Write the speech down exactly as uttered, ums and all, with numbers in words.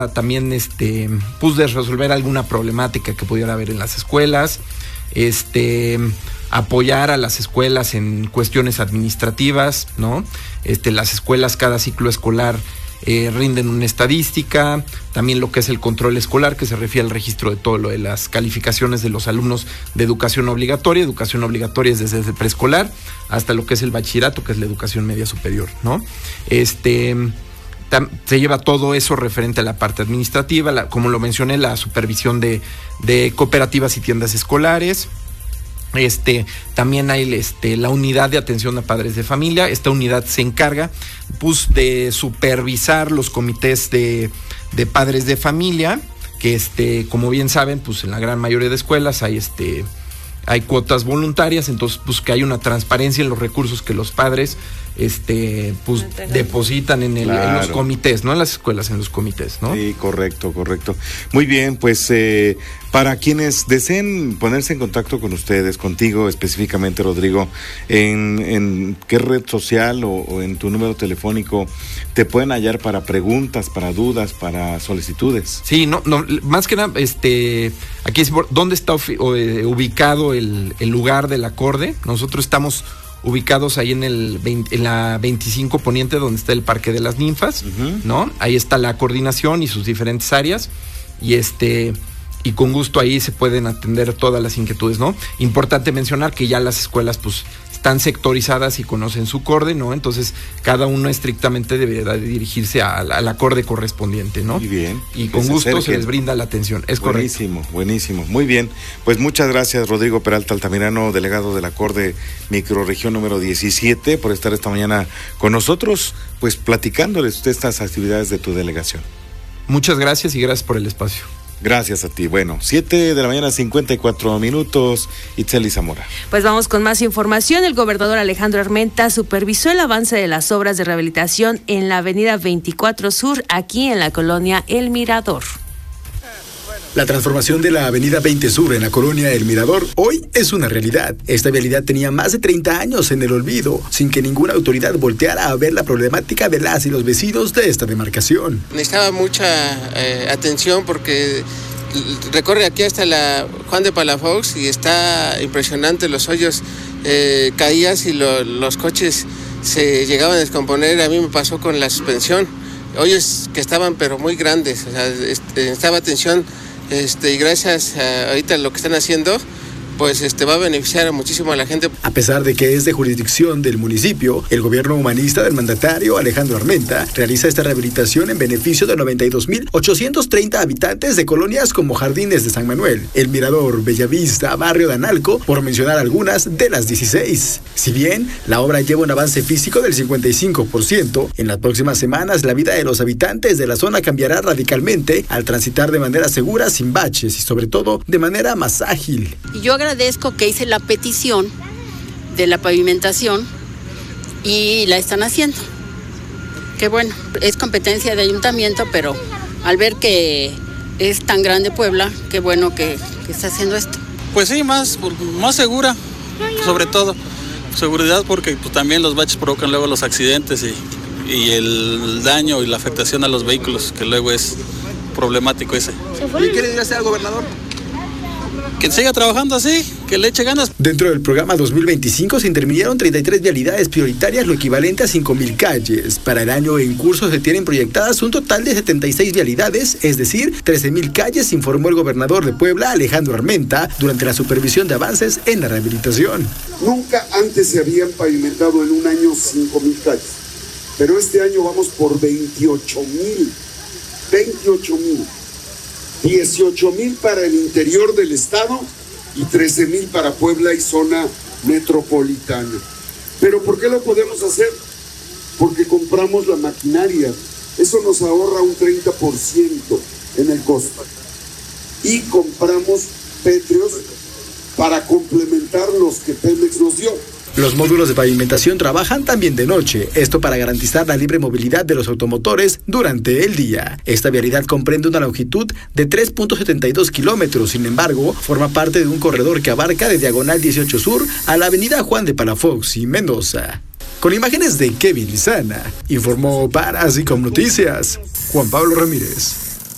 también este, pues de resolver alguna problemática que pudiera haber en las escuelas, este, apoyar a las escuelas en cuestiones administrativas, ¿no? Este, las escuelas cada ciclo escolar eh, rinden una estadística, también lo que es el control escolar, que se refiere al registro de todo lo de las calificaciones de los alumnos de educación obligatoria. Educación obligatoria es desde el preescolar hasta lo que es el bachillerato, que es la educación media superior, ¿no? Este... Se lleva todo eso referente a la parte administrativa, la, como lo mencioné, la supervisión de, de cooperativas y tiendas escolares. Este, también hay este, la unidad de atención a padres de familia. Esta unidad se encarga pues, de supervisar los comités de, de padres de familia, que este, como bien saben, pues en la gran mayoría de escuelas hay este. hay cuotas voluntarias, entonces pues que hay una transparencia en los recursos que los padres este pues depositan en, el, claro. en los comités, no en las escuelas, en los comités, ¿no? Sí, correcto, correcto. Muy bien, pues eh, para quienes deseen ponerse en contacto con ustedes, contigo específicamente, Rodrigo, en, en qué red social o, o en tu número telefónico te pueden hallar para preguntas, para dudas, para solicitudes. Sí, no, no, más que nada, este, aquí es dónde está ubicado el, el lugar del acorde. Nosotros estamos ubicados ahí en el veinte, en la veinticinco Poniente, donde está el Parque de las Ninfas, uh-huh. ¿no? Ahí está la coordinación y sus diferentes áreas, y este y con gusto ahí se pueden atender todas las inquietudes, ¿no? Importante mencionar que ya las escuelas pues están sectorizadas y conocen su acorde, ¿no? Entonces cada uno estrictamente deberá de dirigirse al, al acorde correspondiente, ¿no? Muy bien. Y con gusto acerquen. Se les brinda la atención, es buenísimo, correcto. Buenísimo, muy bien. Pues muchas gracias, Rodrigo Peralta Altamirano, delegado del acorde microrregión número diecisiete, por estar esta mañana con nosotros, pues platicándoles de estas actividades de tu delegación. Muchas gracias y gracias por el espacio. Gracias a ti. Bueno, siete de la mañana, cincuenta y cuatro minutos. Itzeli Zamora. Pues vamos con más información. El gobernador Alejandro Armenta supervisó el avance de las obras de rehabilitación en la avenida veinticuatro Sur, aquí en la colonia El Mirador. La transformación de la avenida veinte Sur en la colonia El Mirador hoy es una realidad. Esta vialidad tenía más de treinta años en el olvido, sin que ninguna autoridad volteara a ver la problemática de las y los vecinos de esta demarcación. Necesitaba mucha eh, atención porque recorre aquí hasta la Juan de Palafox y está impresionante los hoyos, eh, caías y lo, los coches se llegaban a descomponer. A mí me pasó con la suspensión, hoyos que estaban pero muy grandes, o sea, este, estaba atención. Este, y gracias a ahorita lo que están haciendo, pues este va a beneficiar muchísimo a la gente. A pesar de que es de jurisdicción del municipio, el gobierno humanista del mandatario Alejandro Armenta realiza esta rehabilitación en beneficio de noventa y dos mil ochocientos treinta habitantes de colonias como Jardines de San Manuel, El Mirador, Bellavista, Barrio de Analco, por mencionar algunas de las dieciséis. Si bien la obra lleva un avance físico del cincuenta y cinco por ciento, en las próximas semanas la vida de los habitantes de la zona cambiará radicalmente al transitar de manera segura, sin baches y sobre todo de manera más ágil. Y yo agradezco que hice la petición de la pavimentación y la están haciendo. Que bueno, es competencia de ayuntamiento, pero al ver que es tan grande Puebla, qué bueno que, que está haciendo esto. Pues sí, más, más segura, sobre todo. Seguridad porque pues, también los baches provocan luego los accidentes y, y el daño y la afectación a los vehículos, que luego es problemático ese. ¿Y qué le dirás al gobernador? Que siga trabajando así, que le eche ganas. Dentro del programa dos mil veinticinco se intervinieron treinta y tres vialidades prioritarias, lo equivalente a cinco mil calles. Para el año en curso se tienen proyectadas un total de setenta y seis vialidades, es decir, trece mil calles, informó el gobernador de Puebla, Alejandro Armenta, durante la supervisión de avances en la rehabilitación. Nunca antes se habían pavimentado en un año cinco mil calles, pero este año vamos por veintiocho mil. veintiocho mil. dieciocho mil para el interior del estado y trece mil para Puebla y zona metropolitana. ¿Pero por qué lo podemos hacer? Porque compramos la maquinaria. Eso nos ahorra un treinta por ciento en el costo. Y compramos pétreos para complementar los que Pemex nos dio. Los módulos de pavimentación trabajan también de noche, esto para garantizar la libre movilidad de los automotores durante el día. Esta vialidad comprende una longitud de tres punto setenta y dos kilómetros, sin embargo, forma parte de un corredor que abarca de Diagonal dieciocho Sur a la avenida Juan de Palafox y Mendoza. Con imágenes de Kevin Lizana, informó para Así Como Noticias, Juan Pablo Ramírez.